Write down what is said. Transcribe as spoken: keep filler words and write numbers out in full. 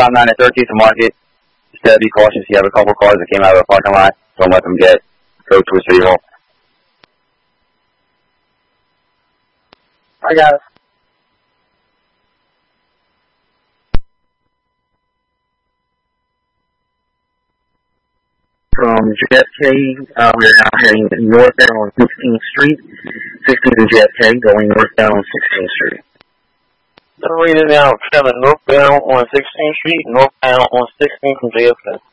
Tom nine at thirteenth to Market. Just gotta be cautious. You have a couple cars that came out of the parking lot. Don't let them get go to a city hall. I got it. From J F K, uh, we're now heading northbound on sixteenth Street. sixteenth and J F K going northbound on sixteenth Street. The reason now traveling northbound on sixteenth Street, northbound on sixteenth from J F K.